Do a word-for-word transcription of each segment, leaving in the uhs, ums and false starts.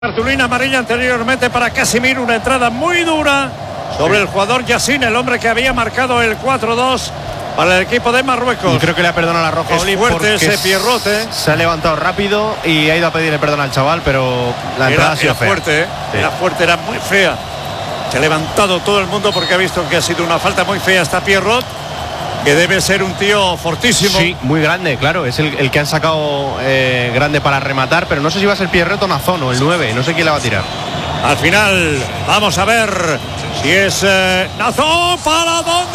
Cartulina amarilla anteriormente para Casimiro, una entrada muy dura sobre sí. el jugador Yassin, el hombre que había marcado el cuatro dos para el equipo de Marruecos. Y creo que le ha perdonado la roja. Es fuerte ese Pierrote. Se ha levantado rápido y ha ido a pedirle perdón al chaval, pero la entrada era, ha sido era fea. fuerte, ¿eh? sí. Era fuerte, era muy fea. Se ha levantado todo el mundo porque ha visto que ha sido una falta muy fea. Está Pierrot, que debe ser un tío fortísimo. Sí, muy grande, claro. Es el, el que han sacado eh, grande para rematar, pero no sé si va a ser Pierrot o Nazón o el nueve. No sé quién la va a tirar. Al final, vamos a ver si es eh, Nazón. ¿Para dónde,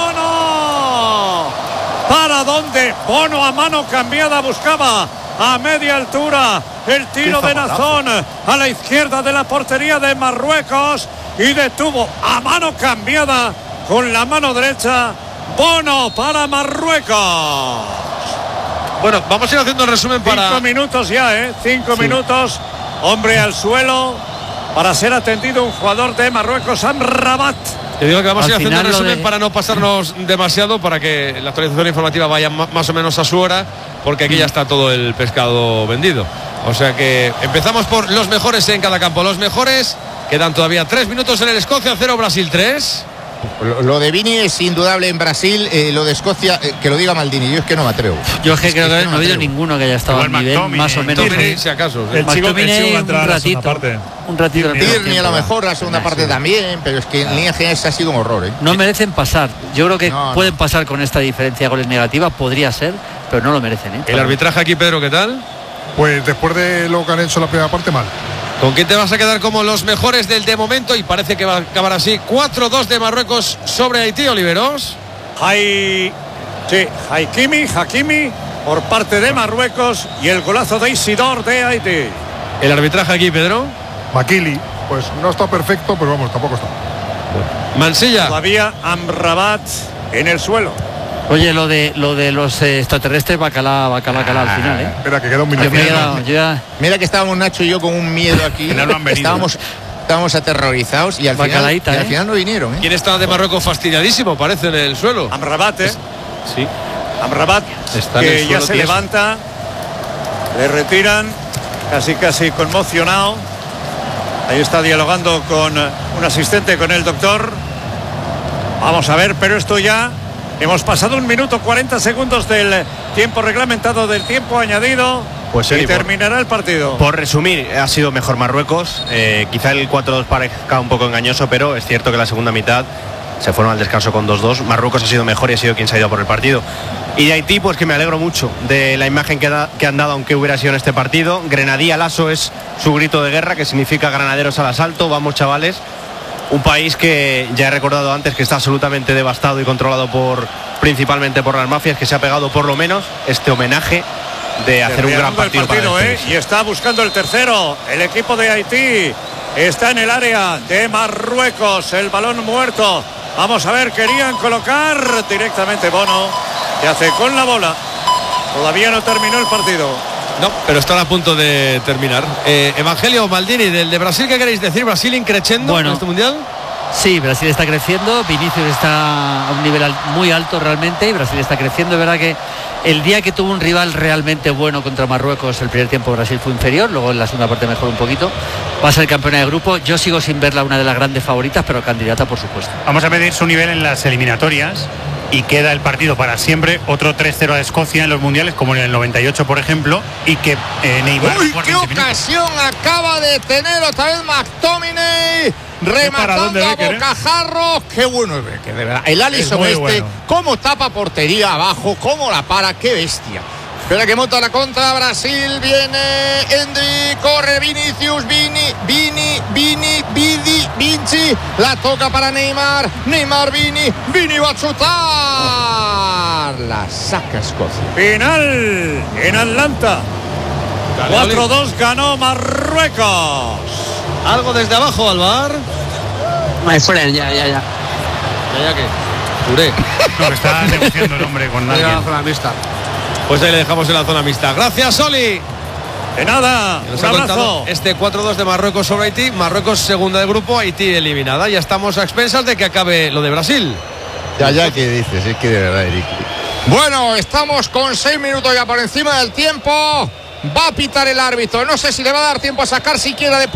Bono? ¿Para dónde? Bono a mano cambiada buscaba a media altura el tiro de Nazón a la izquierda de la portería de Marruecos y detuvo a mano cambiada con la mano derecha Bono para Marruecos. Bueno, vamos a ir haciendo el resumen para... Cinco minutos ya, ¿eh? Cinco sí. minutos. Hombre al suelo para ser atendido un jugador de Marruecos, Amrabat. Te digo que vamos al a ir haciendo el resumen de... para no pasarnos demasiado, para que la actualización informativa vaya más o menos a su hora, porque aquí ya está todo el pescado vendido. O sea que empezamos por los mejores en cada campo. Los mejores, quedan todavía tres minutos en el Escocia cero, Brasil tres. Lo, lo de Vini es indudable en Brasil, eh, lo de Escocia, eh, que lo diga Maldini, yo es que no me atrevo. Yo es que es creo que, que no no ha habido atrevo. ninguno que haya estado a nivel McTominay, más o menos. McTominay, si acaso. El chico, el chico un ratito, parte. un ratito. Tierney a lo mejor la segunda parte sí. también, pero es que en línea general ha sido un horror. ¿eh? No merecen pasar. Yo creo que no, pueden no. pasar con esta diferencia de goles negativa, podría ser, pero no lo merecen. ¿eh? El arbitraje aquí, Pedro, ¿qué tal? Pues después de lo que han hecho en la primera parte, mal. ¿Con quién te vas a quedar como los mejores del de momento? Y parece que va a acabar así. cuatro dos de Marruecos sobre Haití, Oliveros. Hay, sí, Hakimi, Hakimi por parte de Marruecos y el golazo de Isidor de Haití. El arbitraje aquí, Pedro. Makili, pues no está perfecto, pero vamos, tampoco está. Mansilla. Todavía Amrabat en el suelo. Oye, lo de lo de los eh, extraterrestres bacalá, bacalá, bacalá al final, ¿eh? Espera, que queda un minuto. Quedado, ya... Mira que estábamos Nacho y yo con un miedo aquí. no han estábamos, estábamos aterrorizados y al, final, y al ¿eh? final no vinieron. ¿eh? ¿Quién está de Marruecos fastidiadísimo? Parece en el suelo. Amrabat, ¿eh? Sí. Amrabat, está que en ya el se tieso. levanta, le retiran, casi casi conmocionado. Ahí está dialogando con un asistente, con el doctor. Vamos a ver, pero esto ya... Hemos pasado un minuto cuarenta segundos del tiempo reglamentado, del tiempo añadido. Pues sí, y terminará por, el partido. Por resumir, ha sido mejor Marruecos. Eh, quizá el cuatro dos parezca un poco engañoso, pero es cierto que la segunda mitad se fueron al descanso con dos dos. Marruecos ha sido mejor y ha sido quien se ha ido por el partido. Y de Haití, pues que me alegro mucho de la imagen que, da, que han dado, aunque hubiera sido en este partido. Grenadí al aso es su grito de guerra, que significa granaderos al asalto. Vamos, chavales. Un país que ya he recordado antes que está absolutamente devastado y controlado por principalmente por las mafias, que se ha pegado por lo menos este homenaje de hacer un gran partido, partido para ¿eh? Y está buscando el tercero. El equipo de Haití está en el área de Marruecos. El balón muerto. Vamos a ver, querían colocar directamente Bono, que hace con la bola. Todavía no terminó el partido. No, pero están a punto de terminar. Eh, Evangelio Maldini, del de Brasil, ¿qué queréis decir? ¿Brasil increciendo bueno, en este mundial? Sí, Brasil está creciendo, Vinicius está a un nivel muy alto realmente y Brasil está creciendo. Es verdad que el día que tuvo un rival realmente bueno contra Marruecos, el primer tiempo Brasil fue inferior, luego en la segunda parte mejoró un poquito. Va a ser campeona de grupo. Yo sigo sin verla una de las grandes favoritas, pero candidata por supuesto. Vamos a medir su nivel en las eliminatorias. Y queda el partido para siempre, otro tres cero a Escocia en los mundiales, como en el noventa y ocho, por ejemplo, y que eh, Neymar... ¡Uy, qué ocasión acaba de tener otra vez McTominay! Rematando a bocajarros. Qué bueno es Becker, de verdad. El Alisson este, bueno. Cómo tapa portería abajo, cómo la para, qué bestia. Espera que monta la contra Brasil, viene Endri, corre Vinicius, Vini, Vini, Vini, Vidi, Vinci, la toca para Neymar, Neymar, Vini, Vini va a chutar, la saca Escocia. Final en Atlanta, cuatro dos ganó Marruecos. Algo desde abajo, Alvar. My friend, ya, ya, ya. Ya, ya que. Puré. No, que está negociando el hombre con nadie. Pues ahí le dejamos en la zona mixta. Gracias, Oli. De nada. Nos un ha abrazo. contado este cuatro dos de Marruecos sobre Haití. Marruecos segunda de grupo, Haití eliminada. Ya estamos a expensas de que acabe lo de Brasil. Ya, ya, ¿qué dices? Es que de verdad, Eric. Bueno, estamos con seis minutos ya por encima del tiempo. Va a pitar el árbitro. No sé si le va a dar tiempo a sacar siquiera de